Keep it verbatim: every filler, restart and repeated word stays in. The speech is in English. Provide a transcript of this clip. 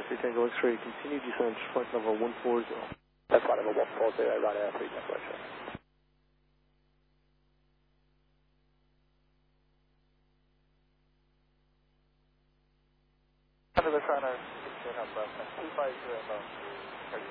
three Tango X-ray, continue descent, flight level one four zero. That's flight level one four zero, right air three Tango X-ray. Under the center, two five zero.